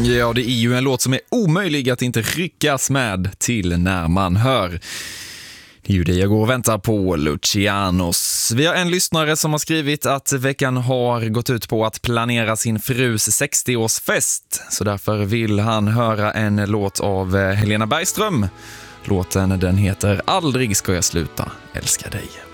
Ja, det är ju en låt som är omöjlig att inte ryckas med till när man hör. Det är ju det jag går och väntar på, Lucianos. Vi har en lyssnare som har skrivit att veckan har gått ut på att planera sin frus 60-årsfest. Så därför vill han höra en låt av Helena Bergström. Låten den heter Aldrig ska jag sluta älska dig.